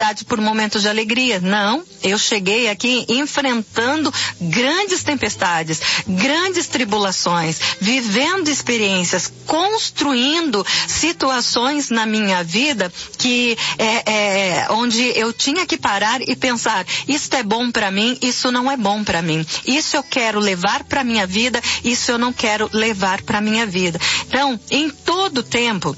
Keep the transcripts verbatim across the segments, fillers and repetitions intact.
tempestade por momentos de alegria. Não, eu cheguei aqui enfrentando grandes tempestades, grandes tribulações, vivendo experiências, construindo situações na minha vida que é, é, onde eu tinha que parar e pensar, isso é bom para mim, isso não é bom para mim. Isso eu quero levar para minha vida, isso eu não quero levar para minha vida. Então, em todo tempo,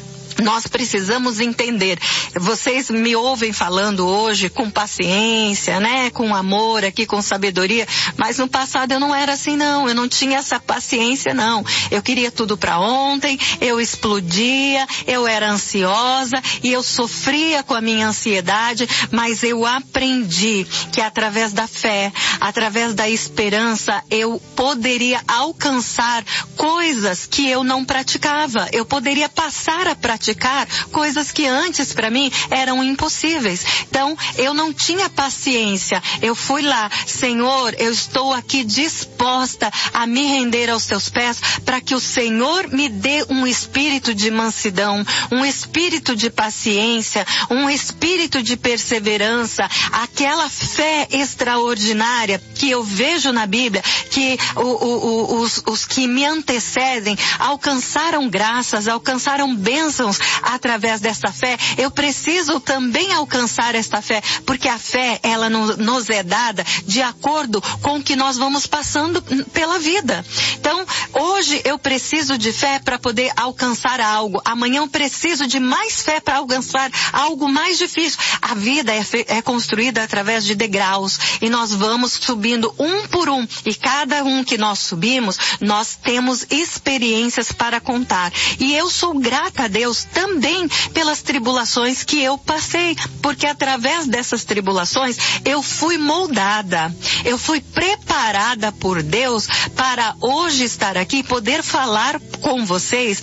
nós precisamos entender. Vocês me ouvem falando hoje com paciência, né? Com amor aqui, com sabedoria. Mas no passado eu não era assim, não. Eu não tinha essa paciência, não. Eu queria tudo para ontem, eu explodia, eu era ansiosa e eu sofria com a minha ansiedade, mas eu aprendi que através da fé, através da esperança, eu poderia alcançar coisas que eu não praticava. Eu poderia passar a praticar praticar coisas que antes para mim eram impossíveis. Então, eu não tinha paciência. Eu fui lá, Senhor, eu estou aqui disposta a me render aos teus pés para que o Senhor me dê um espírito de mansidão, um espírito de paciência, um espírito de perseverança, aquela fé extraordinária que eu vejo na Bíblia, que o, o, o, os, os que me antecedem alcançaram graças, alcançaram bênçãos através desta fé. Eu preciso também alcançar esta fé, porque a fé, ela nos é dada de acordo com o que nós vamos passando pela vida. Então, hoje eu preciso de fé para poder alcançar algo. Amanhã eu preciso de mais fé para alcançar algo mais difícil. A vida é, é construída através de degraus e nós vamos subindo um por um. E cada um que nós subimos, nós temos experiências para contar. E eu sou grata a Deus também pelas tribulações que eu passei, porque através dessas tribulações eu fui moldada, eu fui preparada por Deus para hoje estar aqui e poder falar com vocês,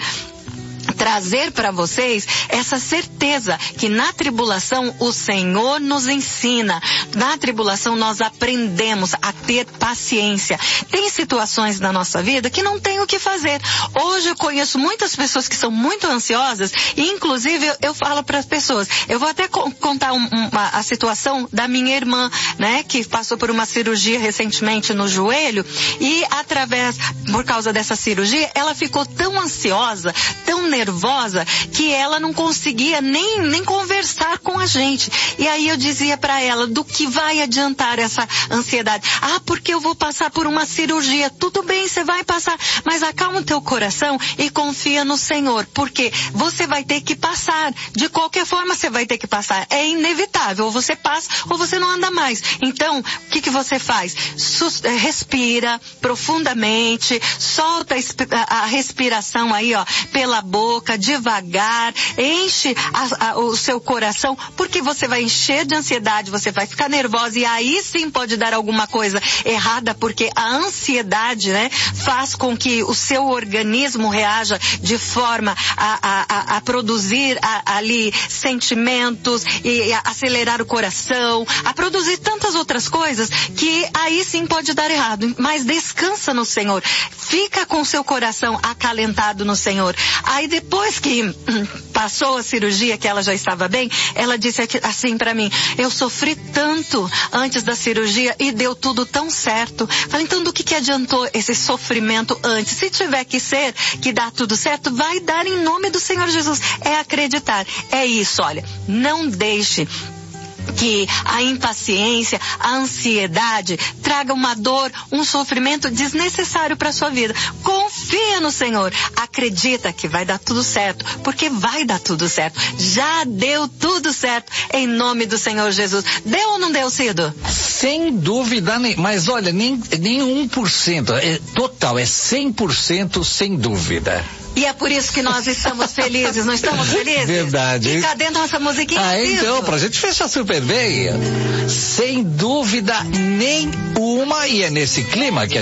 trazer para vocês essa certeza que na tribulação o Senhor nos ensina. Na tribulação nós aprendemos a ter paciência. Tem situações na nossa vida que não tem o que fazer. Hoje eu conheço muitas pessoas que são muito ansiosas e inclusive eu, eu falo para as pessoas, eu vou até co- contar um, um, a, a situação da minha irmã, né, que passou por uma cirurgia recentemente no joelho e através, por causa dessa cirurgia, ela ficou tão ansiosa, tão nervosa, que ela não conseguia nem, nem conversar com a gente. E aí eu dizia para ela, do que vai adiantar essa ansiedade? Ah, porque eu vou passar por uma cirurgia. Tudo bem, você vai passar, mas acalma o teu coração e confia no Senhor, porque você vai ter que passar. De qualquer forma você vai ter que passar. É inevitável, ou você passa ou você não anda mais. Então, o que que você faz? Sus- respira profundamente, solta a, a respiração aí, ó, pela boca, devagar, enche a, a, o seu coração, porque você vai encher de ansiedade, você vai ficar nervosa e aí sim pode dar alguma coisa errada, porque a ansiedade, né, faz com que o seu organismo reaja de forma a, a, a produzir a, ali sentimentos e a acelerar o coração, a produzir tantas outras coisas que aí sim pode dar errado. Mas descansa no Senhor, fica com o seu coração acalentado no Senhor. Aí depois que hum, passou a cirurgia, que ela já estava bem, ela disse assim para mim, eu sofri tanto antes da cirurgia e deu tudo tão certo. Falei, então do que que adiantou esse sofrimento antes? Se tiver que ser, que dá tudo certo, vai dar em nome do Senhor Jesus. É acreditar. É isso, olha, não deixe que a impaciência, a ansiedade traga uma dor, um sofrimento desnecessário para sua vida. Confia no Senhor, acredita que vai dar tudo certo, porque vai dar tudo certo. Já deu tudo certo em nome do Senhor Jesus. Deu ou não deu, Cido? Sem dúvida, mas olha, nem, nem um por cento, é total, é cem por cento sem dúvida. E é por isso que nós estamos felizes, não estamos felizes? Verdade. E cadê nossa musiquinha? Ah, então, pra gente fechar super bem. Sem dúvida nenhuma, e é nesse clima que a